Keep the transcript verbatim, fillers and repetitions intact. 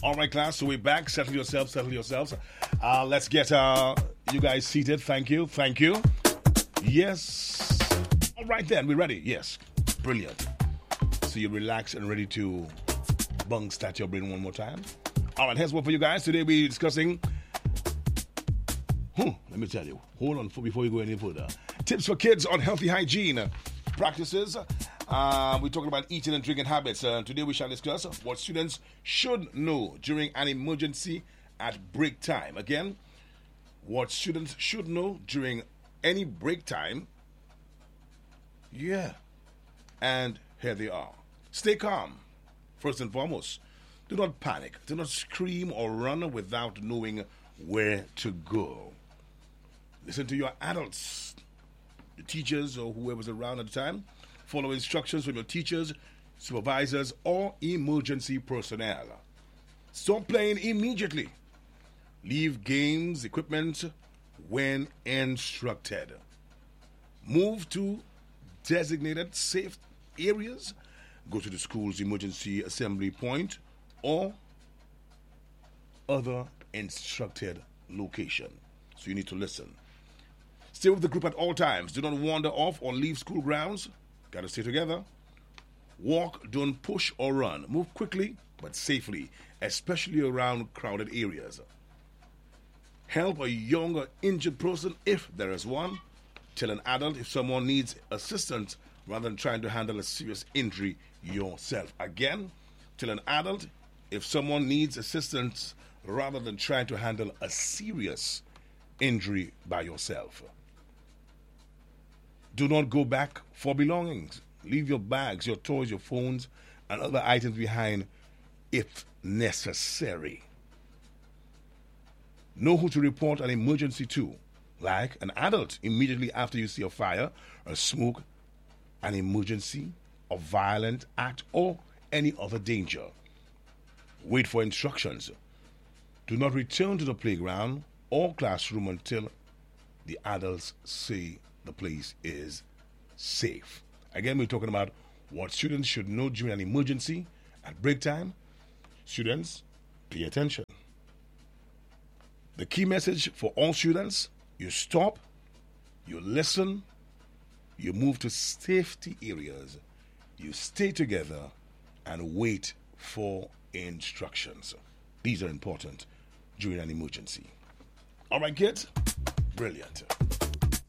All right, class, so we're back. Settle yourselves, settle yourselves. Uh, let's get uh, you guys seated. Thank you, thank you. Yes. All right then, we're ready. Yes. Brilliant. So you relax and ready to bung start your brain one more time. All right, here's one for you guys. Today we're discussing, hmm, let me tell you, hold on for, before you go any further. Tips for kids on healthy hygiene practices. Uh, we're talking about eating and drinking habits. Uh, today we shall discuss what students should know during an emergency at break time. Again, what students should know during any break time. Yeah. And here they are. Stay calm, first and foremost. Do not panic. Do not scream or run without knowing where to go. Listen to your adults, the teachers or whoever's around at the time. Follow instructions from your teachers, supervisors, or emergency personnel. Stop playing immediately. Leave games, equipment when instructed. Move to designated safe areas. Go to the school's emergency assembly point or other instructed location. So you need to listen. Stay with the group at all times. Do not wander off or leave school grounds. Got to stay together. Walk, don't push or run. Move quickly but safely, especially around crowded areas. Help a young or injured person if there is one. Tell an adult if someone needs assistance rather than trying to handle a serious injury yourself. Again, tell an adult if someone needs assistance rather than trying to handle a serious injury by yourself. Do not go back for belongings. Leave your bags, your toys, your phones, and other items behind if necessary. Know who to report an emergency to, like an adult immediately after you see a fire, a smoke, an emergency, a violent act, or any other danger. Wait for instructions. Do not return to the playground or classroom until the adults say the place is safe. Again, we're talking about what students should know during an emergency at break time. Students, pay attention. The key message for all students: you stop, you listen, you move to safety areas, you stay together, and wait for instructions. These are important during an emergency. All right, kids? Brilliant.